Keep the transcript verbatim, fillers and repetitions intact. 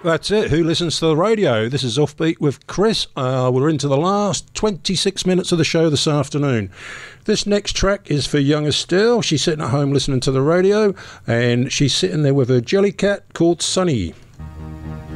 That's it. Who listens to the radio? This is Offbeat with Chris. Uh, we're into the last twenty-six minutes of the show this afternoon. This next track is for young Estelle. She's sitting at home listening to the radio, and she's sitting there with her jelly cat called Sunny.